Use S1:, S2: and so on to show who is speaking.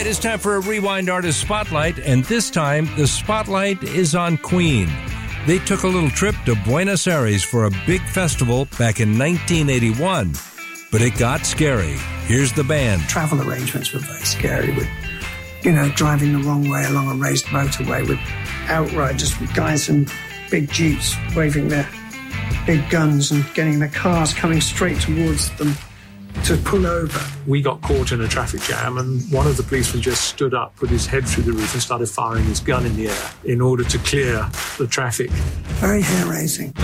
S1: it's time for a Rewind Artist Spotlight, and this time the spotlight is on Queen. They took a little trip to Buenos Aires for a big festival back in 1981, but it got scary. Here's the band.
S2: Travel arrangements were very scary with, driving the wrong way along a raised motorway with outriders, with guys in big jeeps waving their big guns and getting their cars coming straight towards them to pull over.
S3: We got caught in a traffic jam, and one of the policemen just stood up, put his head through the roof and started firing his gun in the air in order to clear the traffic.
S2: Very hair-raising.